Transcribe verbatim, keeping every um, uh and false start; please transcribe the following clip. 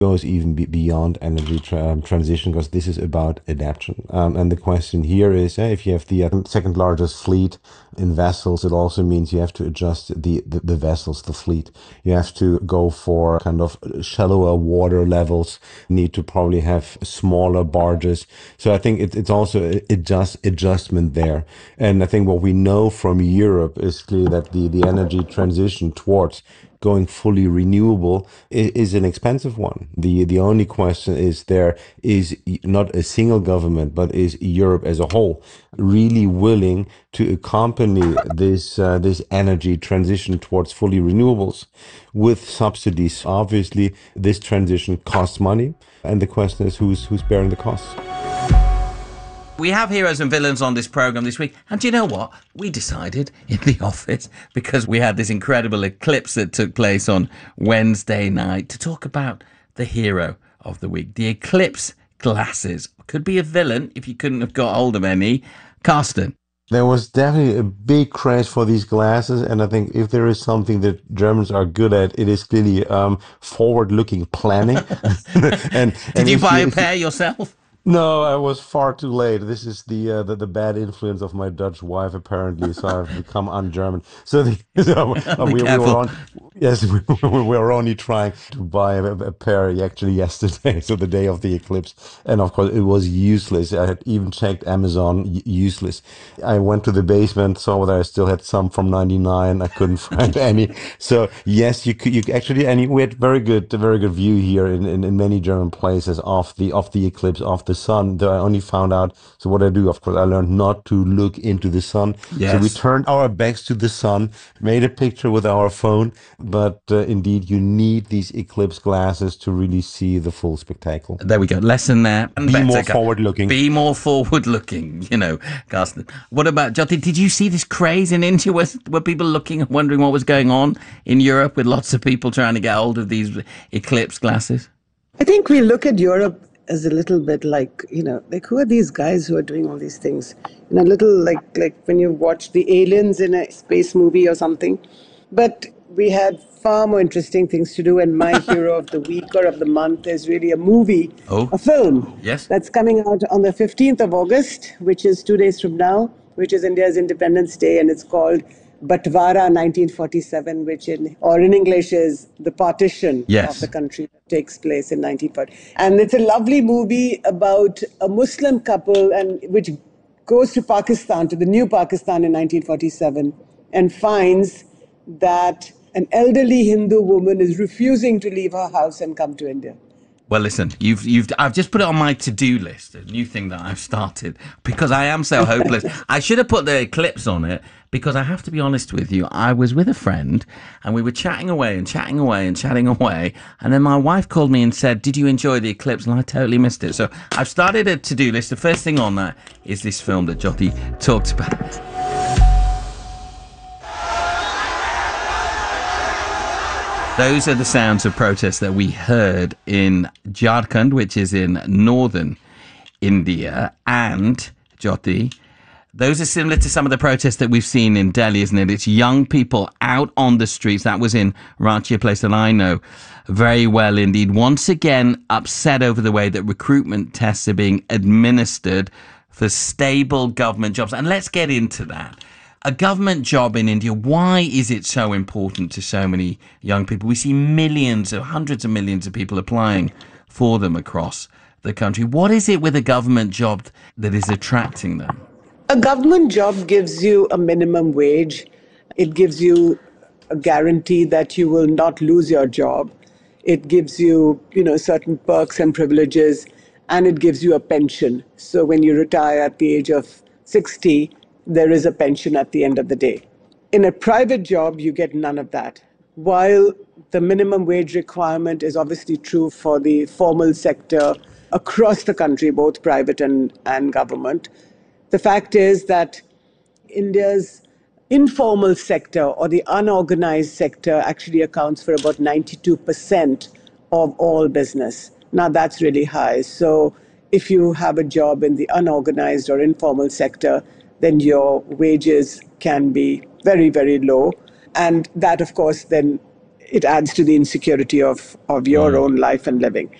goes even be beyond energy tra um, transition because this is about adaptation. Um, and the question here is, uh, if you have the uh, second largest fleet in vessels, it also means you have to adjust the, the, the vessels, the fleet. You have to go for kind of shallower water levels, need to probably have smaller barges. So I think it, it's also a adjust, adjustment there. And I think what we know from Europe is clearly that the, the energy transition towards going fully renewable is, is an expensive one. The the only question is, there is not a single government, but is Europe as a whole really willing to accompany this uh, this energy transition towards fully renewables with subsidies? Obviously, this transition costs money, and the question is, who's who's bearing the costs? We have heroes and villains on this program this week. And do you know what? We decided in the office, because we had this incredible eclipse that took place on Wednesday night, to talk about the hero of the week. The eclipse glasses. Could be a villain if you couldn't have got hold of any. Carsten. There was definitely a big craze for these glasses, and I think if there is something that Germans are good at, it is clearly um, forward-looking planning. and, Did and you buy you, a pair yourself? No, I was far too late. This is the uh, the, the bad influence of my Dutch wife, apparently. So I've become un-German. So, the, so uh, we, we were on. Yes, we, we were only trying to buy a, a pair actually yesterday, so the day of the eclipse, and of course it was useless. I had even checked Amazon, useless. I went to the basement, saw that I still had some from ninety-nine. I couldn't find any. So yes, you could. You actually, and we had very good, very good view here in, in, in many German places of the of the eclipse of the sun. Though I only found out. So what I do, of course, I learned not to look into the sun. Yes. So we turned our backs to the sun, made a picture with our phone. But uh, indeed, you need these eclipse glasses to really see the full spectacle. There we go. Lesson there. Be Better more forward-looking. Be more forward-looking, you know, Carsten. What about, Jyoti, did you see this craze in India? Were, were people looking and wondering what was going on in Europe, with lots of people trying to get hold of these eclipse glasses? I think we look at Europe as a little bit like, you know, like, who are these guys who are doing all these things? You know, a little like, like when you watch the aliens in a space movie or something. But we had far more interesting things to do, and my hero of the week or of the month is really a movie, oh. a film, yes, that's coming out on the fifteenth of August, which is two days from now, which is India's Independence Day, and it's called Batwara nineteen forty-seven, which in, or in English is the partition yes. of the country that takes place in nineteen forty. And it's a lovely movie about a Muslim couple, and which goes to Pakistan, to the new Pakistan in nineteen forty-seven, and finds that an elderly Hindu woman is refusing to leave her house and come to India. Well, listen, you've you've I've just put it on my to-do list, a new thing that I've started, because I am so hopeless. I should have put the eclipse on it, because I have to be honest with you, I was with a friend and we were chatting away and chatting away and chatting away, and then my wife called me and said, "Did you enjoy the eclipse?" And I totally missed it. So I've started a to-do list. The first thing on that is this film that Jyoti talked about. Those are the sounds of protest that we heard in Jharkhand, which is in northern India. And, Jyoti, those are similar to some of the protests that we've seen in Delhi, isn't it? It's young people out on the streets. That was in Ranchi, a place that I know very well indeed. Once again, upset over the way that recruitment tests are being administered for stable government jobs. And let's get into that. A government job in India, why is it so important to so many young people? We see millions of, hundreds of millions of people applying for them across the country. What is it with a government job that is attracting them? A government job gives you a minimum wage. It gives you a guarantee that you will not lose your job. It gives you, you know, certain perks and privileges, and it gives you a pension. So when you retire at the age of sixty, there is a pension at the end of the day. In a private job, you get none of that. While the minimum wage requirement is obviously true for the formal sector across the country, both private and, and government, the fact is that India's informal sector, or the unorganized sector, actually accounts for about ninety-two percent of all business. Now, that's really high. So if you have a job in the unorganized or informal sector, then your wages can be very, very low. And that, of course, then it adds to the insecurity of, of your own life and living.